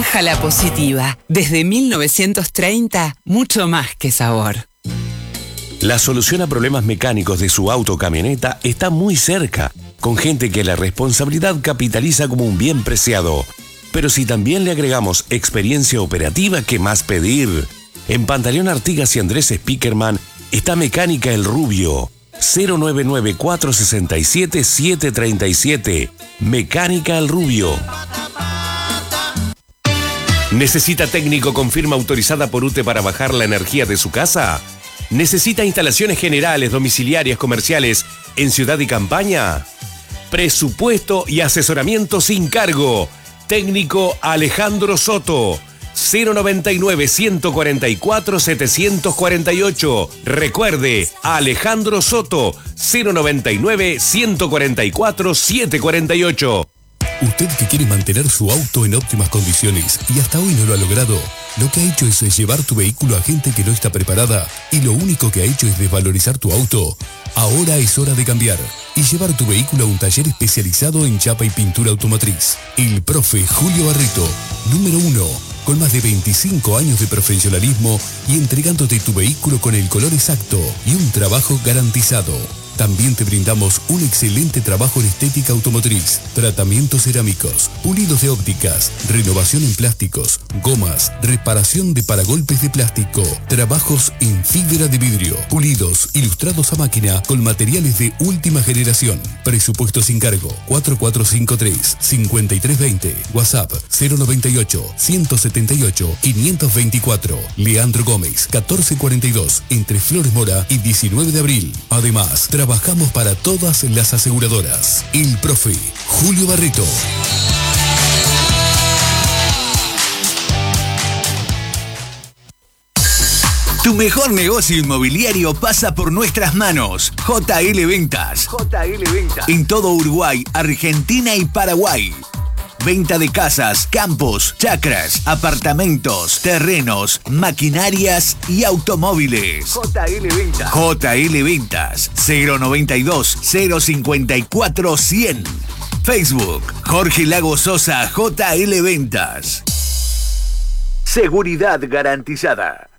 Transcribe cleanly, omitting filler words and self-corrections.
Granja La Positiva. Desde 1930, mucho más que sabor. La solución a problemas mecánicos de su auto o camioneta está muy cerca, con gente que la responsabilidad capitaliza como un bien preciado. Pero si también le agregamos experiencia operativa, ¿qué más pedir? En Pantaleón Artigas y Andrés Spickerman está Mecánica El Rubio. 099-467-737. Mecánica El Rubio. ¿Necesita técnico con firma autorizada por UTE para bajar la energía de su casa? ¿Necesita instalaciones generales, domiciliarias, comerciales en ciudad y campaña? Presupuesto y asesoramiento sin cargo. Técnico Alejandro Soto. 099-144-748. Recuerde, Alejandro Soto. 099-144-748. Usted que quiere mantener su auto en óptimas condiciones y hasta hoy no lo ha logrado, lo que ha hecho es llevar tu vehículo a gente que no está preparada y lo único que ha hecho es desvalorizar tu auto. Ahora es hora de cambiar y llevar tu vehículo a un taller especializado en chapa y pintura automotriz. El profe Julio Barreto, número 1, con más de 25 años de profesionalismo y entregándote tu vehículo con el color exacto y un trabajo garantizado. También te brindamos un excelente trabajo en estética automotriz, tratamientos cerámicos, pulidos de ópticas, renovación en plásticos, gomas, reparación de paragolpes de plástico, trabajos en fibra de vidrio, pulidos, ilustrados a máquina con materiales de última generación. Presupuesto sin cargo, 4453-5320, WhatsApp 098-178-524, Leandro Gómez, 1442, entre Flores Mora y 19 de abril. Además, trabajamos para todas las aseguradoras. El profe Julio Barreto. Tu mejor negocio inmobiliario pasa por nuestras manos. JL Ventas. JL Ventas. En todo Uruguay, Argentina y Paraguay. Venta de casas, campos, chacras, apartamentos, terrenos, maquinarias y automóviles. JL Ventas. JL Ventas. 092-054-100. Facebook. Jorge Lago Sosa, JL Ventas. Seguridad garantizada.